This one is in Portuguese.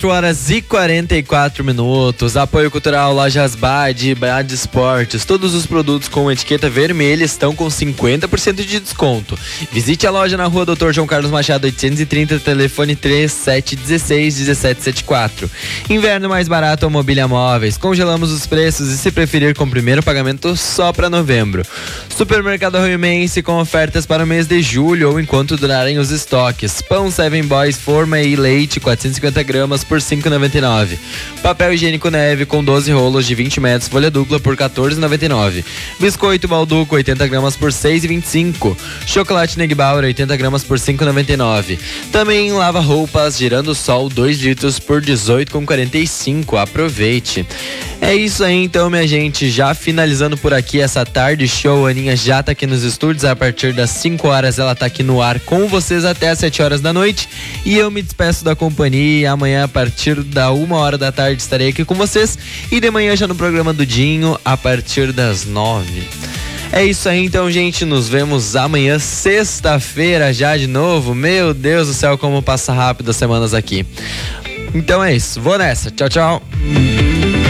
4h44. Apoio Cultural, Lojas Bad, Bad Esportes. Todos os produtos com etiqueta vermelha estão com 50% de desconto. Visite a loja na rua Dr. João Carlos Machado 830, telefone 3716-1774. Inverno mais barato ao Mobília Móveis. Congelamos os preços e, se preferir, com primeiro pagamento só para novembro. Supermercado Arroio-Mense com ofertas para o mês de julho ou enquanto durarem os estoques. Pão Seven Boys, forma e leite 450 gramas por R$ 5,99. Papel higiênico Neve com 12 rolos de 20 metros, folha dupla por R$ 14,99. Biscoito Balduco 80 gramas por R$ 6,25. Chocolate Negbauer 80 gramas por R$ 5,99. Também lava roupas Girando Sol 2 litros por R$ 18,45. Aproveite. É isso aí então, minha gente, já finalizando por aqui essa tarde show. A Aninha já tá aqui nos estúdios, a partir das 5 horas ela tá aqui no ar com vocês até as 7 horas da noite, e eu me despeço da companhia. Amanhã a partir da 1 hora da tarde estarei aqui com vocês, e de manhã já no programa do Dinho a partir das 9. É isso aí então, gente, nos vemos amanhã, sexta-feira já de novo. Meu Deus do céu, como passa rápido as semanas aqui. Então é isso, vou nessa, tchau, tchau.